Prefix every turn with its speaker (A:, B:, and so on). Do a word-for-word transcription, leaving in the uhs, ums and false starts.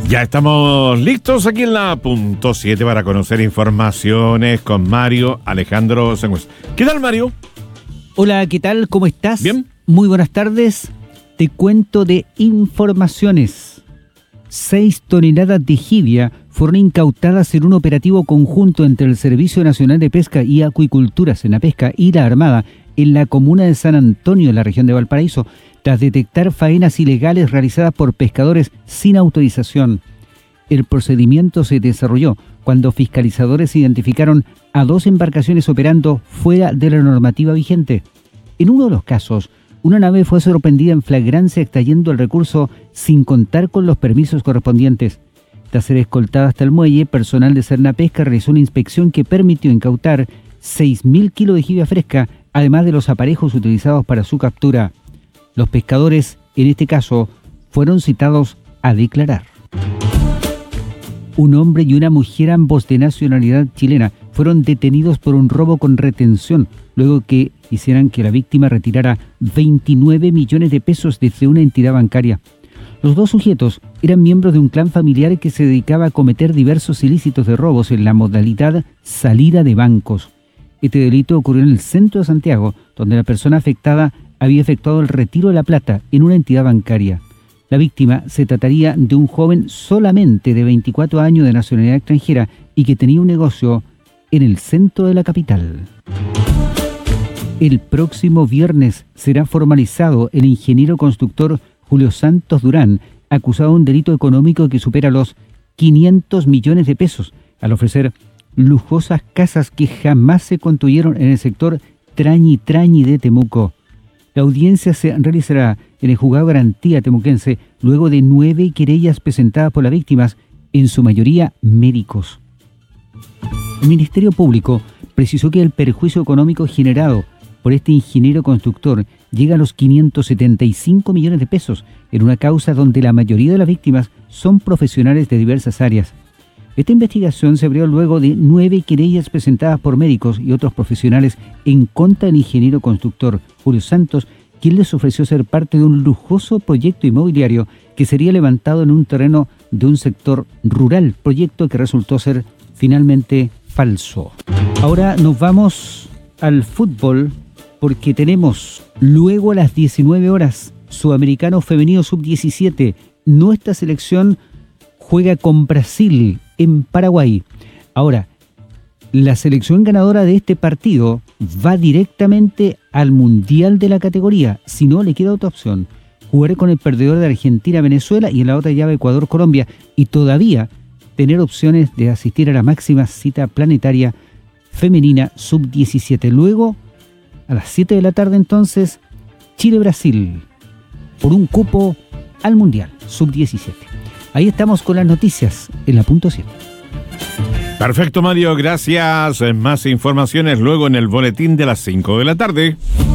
A: Ya estamos listos aquí en la punto siete para conocer informaciones con Mario Alejandro Sengües. ¿Qué tal, Mario?
B: Hola, ¿qué tal? ¿Cómo estás?
A: Bien.
B: Muy buenas tardes. Te cuento de informaciones. Seis toneladas de jibia fueron incautadas en un operativo conjunto entre el Servicio Nacional de Pesca y Acuicultura, Senapesca, y la Armada en la comuna de San Antonio, en la región de Valparaíso, tras detectar faenas ilegales realizadas por pescadores sin autorización. El procedimiento se desarrolló cuando fiscalizadores identificaron a dos embarcaciones operando fuera de la normativa vigente. En uno de los casos, una nave fue sorprendida en flagrancia extrayendo el recurso sin contar con los permisos correspondientes. Tras ser escoltada hasta el muelle, personal de Senapesca realizó una inspección que permitió incautar seis mil kilos de jibia fresca, además de los aparejos utilizados para su captura. Los pescadores, en este caso, fueron citados a declarar. Un hombre y una mujer, ambos de nacionalidad chilena, fueron detenidos por un robo con retención, luego que hicieran que la víctima retirara veintinueve millones de pesos desde una entidad bancaria. Los dos sujetos eran miembros de un clan familiar que se dedicaba a cometer diversos ilícitos de robos en la modalidad salida de bancos. Este delito ocurrió en el centro de Santiago, donde la persona afectada había efectuado el retiro de la plata en una entidad bancaria. La víctima se trataría de un joven solamente de veinticuatro años de nacionalidad extranjera y que tenía un negocio en el centro de la capital. El próximo viernes será formalizado el ingeniero constructor Julio Santos Durán, acusado de un delito económico que supera los quinientos millones de pesos, al ofrecer lujosas casas que jamás se construyeron en el sector Trañi Trañi de Temuco. La audiencia se realizará en el juzgado de garantía temuquense luego de nueve querellas presentadas por las víctimas, en su mayoría médicos. El Ministerio Público precisó que el perjuicio económico generado por este ingeniero constructor llega a los quinientos setenta y cinco millones de pesos en una causa donde la mayoría de las víctimas son profesionales de diversas áreas. Esta investigación se abrió luego de nueve querellas presentadas por médicos y otros profesionales en contra del ingeniero constructor Julio Santos, quien les ofreció ser parte de un lujoso proyecto inmobiliario que sería levantado en un terreno de un sector rural, proyecto que resultó ser finalmente falso. Ahora nos vamos al fútbol porque tenemos luego a las diecinueve horas Sudamericano Femenino sub diecisiete. Nuestra selección juega con Brasil en Paraguay. Ahora, la selección ganadora de este partido va directamente al Mundial de la categoría. Si no, le queda otra opción: jugar con el perdedor de Argentina-Venezuela y en la otra llave Ecuador-Colombia, y todavía tener opciones de asistir a la máxima cita planetaria femenina sub diecisiete. Luego, a las siete de la tarde entonces, Chile-Brasil, por un cupo al Mundial sub diecisiete. Ahí estamos con las noticias en la punto siete.
A: Perfecto, Mario, gracias. Más informaciones luego en el boletín de las cinco de la tarde.